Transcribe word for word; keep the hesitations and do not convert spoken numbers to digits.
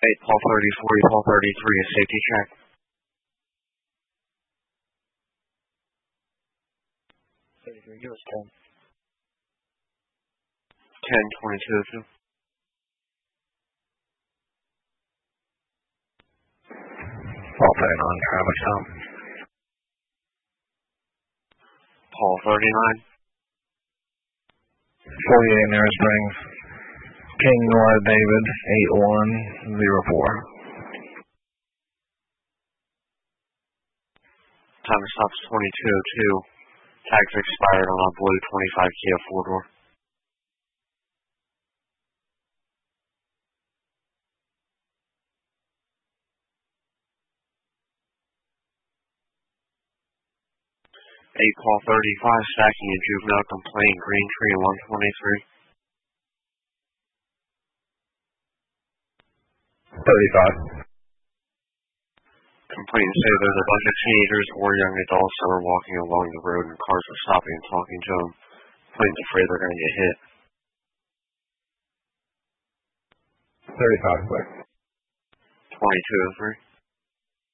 eight, Paul thirty-four, Paul thirty-three, a safety check. thirty-three, give us ten. ten, twenty-two, two. Paul thirty-nine, Travis Tom. Paul thirty-nine. forty-eight, Narrow Springs. King Nora David, eight one zero four. Time to stop's twenty-two oh two. Tags expired on a blue twenty-five Kia four-door. eight, Paul thirty-five, stacking a juvenile complaint, Green Tree, one twenty-three. thirty-five. Complainants say there's a bunch of teenagers or young adults that were walking along the road and cars were stopping and talking to them. Complainants afraid they're going to get hit. thirty-five, quick. twenty-two oh three.